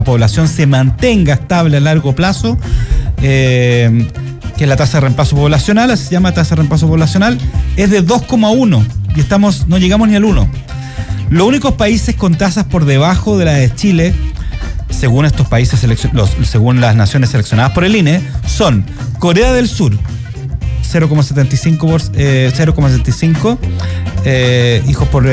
población se mantenga estable a largo plazo, que es la tasa de reemplazo poblacional, así se llama tasa de reemplazo poblacional, es de 2,1 y no llegamos ni al 1. Los únicos países con tasas por debajo de la de Chile, según estos países, según las naciones seleccionadas por el INE, son Corea del Sur, 0,75 hijos por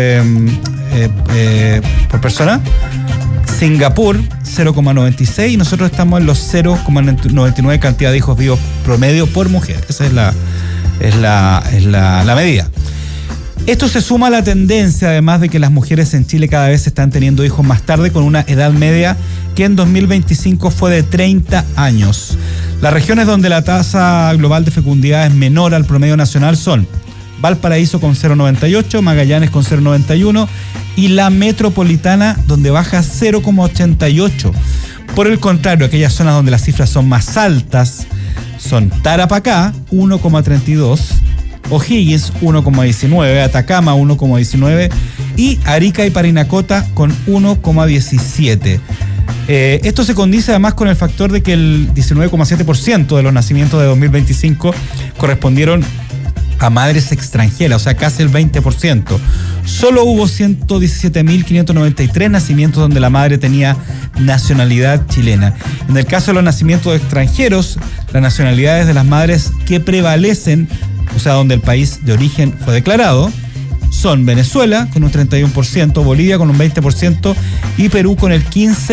persona, Singapur 0,96 y nosotros estamos en los 0,99 cantidad de hijos vivos promedio por mujer. Esa es la medida. Esto se suma a la tendencia, además, de que las mujeres en Chile cada vez están teniendo hijos más tarde, con una edad media que en 2025 fue de 30 años. Las regiones donde la tasa global de fecundidad es menor al promedio nacional son Valparaíso con 0,98, Magallanes con 0,91 y la metropolitana, donde baja 0,88. Por el contrario, aquellas zonas donde las cifras son más altas son Tarapacá, 1,32, O'Higgins, 1,19, Atacama, 1,19 y Arica y Parinacota con 1,17. Esto se condice además con el factor de que el 19,7% de los nacimientos de 2025 correspondieron a madres extranjeras, o sea, casi el 20%. Solo hubo 117.593 nacimientos donde la madre tenía nacionalidad chilena. En el caso de los nacimientos extranjeros, las nacionalidades de las madres que prevalecen, o sea, donde el país de origen fue declarado, son Venezuela con un 31%, Bolivia con un 20% y Perú con el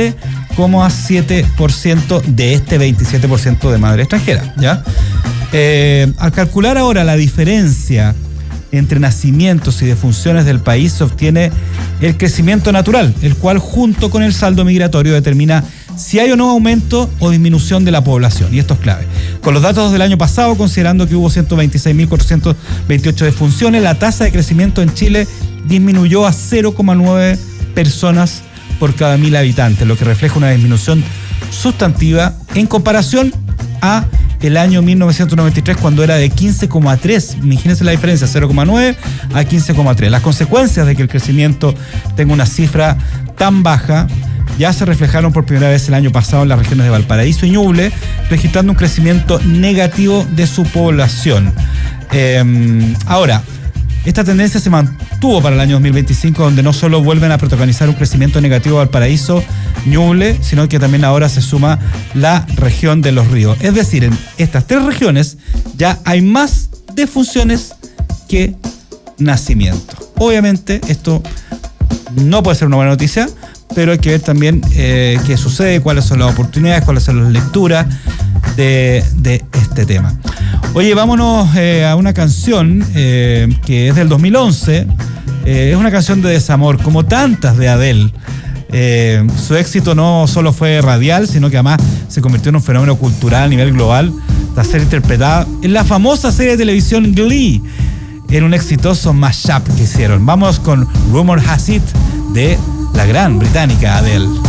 15,7% de este 27% de madre extranjera, ¿ya? Al calcular ahora la diferencia entre nacimientos y defunciones del país, se obtiene el crecimiento natural, el cual junto con el saldo migratorio determina si hay o no aumento o disminución de la población, y esto es clave. Con los datos del año pasado, considerando que hubo 126.428 defunciones, la tasa de crecimiento en Chile disminuyó a 0,9 personas por cada 1.000 habitantes, lo que refleja una disminución sustantiva en comparación a el año 1993, cuando era de 15,3. Imagínense la diferencia, 0,9 a 15,3. Las consecuencias de que el crecimiento tenga una cifra tan baja ya se reflejaron por primera vez el año pasado en las regiones de Valparaíso y Ñuble, registrando un crecimiento negativo de su población. Ahora, esta tendencia se mantuvo para el año 2025, donde no solo vuelven a protagonizar un crecimiento negativo Valparaíso, Ñuble, sino que también ahora se suma la región de Los Ríos. Es decir, en estas tres regiones ya hay más defunciones que nacimientos. Obviamente esto no puede ser una buena noticia, pero hay que ver también qué sucede, cuáles son las oportunidades, cuáles son las lecturas de este tema. Oye, vámonos a una canción que es del 2011. Es una canción de desamor, como tantas de Adele. Su éxito no solo fue radial, sino que además se convirtió en un fenómeno cultural a nivel global, tras ser interpretada en la famosa serie de televisión Glee, en un exitoso mashup que hicieron. Vamos con Rumor Has It de la gran británica Adele.